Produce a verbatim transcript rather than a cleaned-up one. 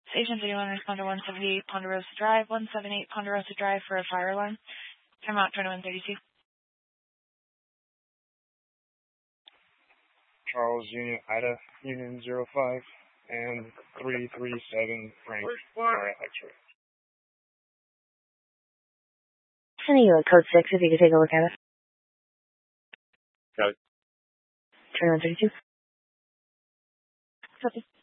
Station thirty-one, responder one seventy-eight Ponderosa Drive, one seventy-eight Ponderosa Drive for a fire alarm. Time out twenty-one thirty-two. Charles Union Ida Union zero five and three three seven Frank Sierra X-ray. Sending you a code six if you could take a look at it. Got it. twenty-one thirty-two. Copy.